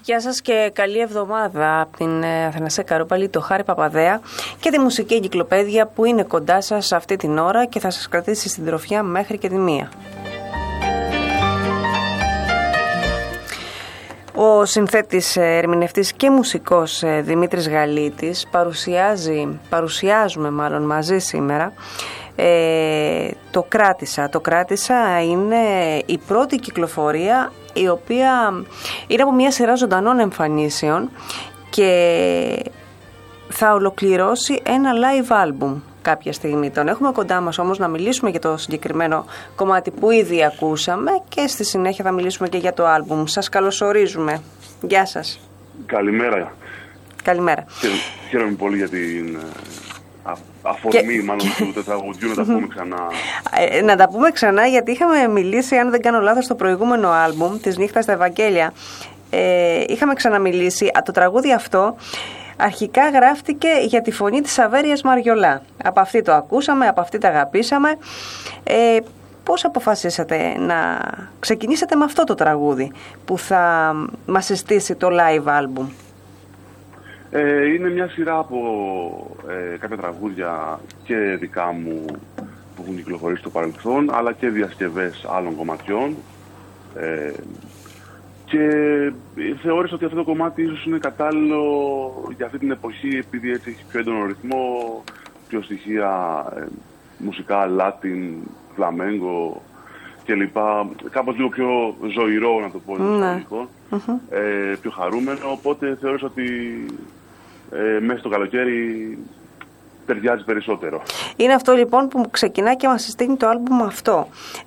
Γεια σας και καλή εβδομάδα από την Αθανασία Καρούπαλη, το Χάρη Παπαδέα και τη Μουσική Εγκυκλοπαίδεια που είναι κοντά σας αυτή την ώρα και θα σας κρατήσει στην τροφιά μέχρι και τη 1. Ο συνθέτης, ερμηνευτής και μουσικός Δημήτρης Γαλίτης παρουσιάζουμε μαζί σήμερα το κράτησα είναι η πρώτη κυκλοφορία η οποία είναι από μια σειρά ζωντανών εμφανίσεων και θα ολοκληρώσει ένα live album κάποια στιγμή. Τον έχουμε κοντά μας όμως να μιλήσουμε για το συγκεκριμένο κομμάτι που ήδη ακούσαμε και στη συνέχεια θα μιλήσουμε και για το album. Σας καλωσορίζουμε. Γεια σας. Καλημέρα. Καλημέρα. Χαίρομαι πολύ για την αφορμή μάλλον του τετραγωδιού να τα πούμε ξανά. Να τα πούμε ξανά γιατί είχαμε μιλήσει, αν δεν κάνω λάθος, στο προηγούμενο άλμπουμ της Νύχτας στα Ευαγγέλια. Είχαμε ξαναμιλήσει. Το τραγούδι αυτό αρχικά γράφτηκε για τη φωνή της Αβέρειας Μαριολά. Από αυτή το ακούσαμε, από αυτή τα αγαπήσαμε. Πώς αποφασίσατε να ξεκινήσετε με αυτό το τραγούδι που θα μας συστήσει το live album? Είναι μια σειρά από κάποια τραγούδια και δικά μου που έχουν κυκλοφορήσει στο παρελθόν, αλλά και διασκευές άλλων κομματιών. Και θεώρησα ότι αυτό το κομμάτι ίσως είναι κατάλληλο για αυτή την εποχή, επειδή έτσι έχει πιο έντονο ρυθμό, πιο στοιχεία μουσικά, Latin, φλαμέγκο κλπ. Κάπως λίγο πιο ζωηρό, να το πω, πιο χαρούμενο, οπότε θεώρησα ότι μέσα στο καλοκαίρι ταιριάζει περισσότερο. Είναι αυτό λοιπόν που ξεκινά και μας συστήνει το άλμπουμ αυτό.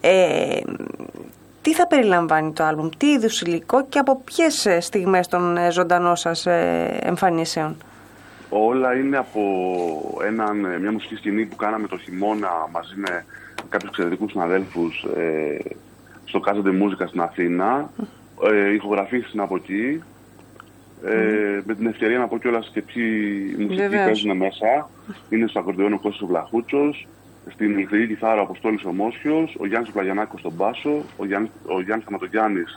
Τι θα περιλαμβάνει το άλμπουμ, τι είδους υλικό και από ποιες στιγμές των ζωντανών σας εμφανίσεων? Όλα είναι από μια μουσική σκηνή που κάναμε το χειμώνα μαζί με κάποιους εξαιρετικούς συναδέλφους στο Casa de Musica στην Αθήνα. Ηχογραφήσεις είναι από εκεί. Με την ευκαιρία να πω κιόλας και ποιοι μουσικοί παίζουν μέσα. Είναι στο ακορντεόν ο Κώστας ο Βλαχούτσος, στην ηλεκτρική κιθάρα ο Αποστόλης ο Μόσχιος, ο Γιάννης ο Πλαγιανάκος στον μπάσο, ο Γιάννης Καματογιάννης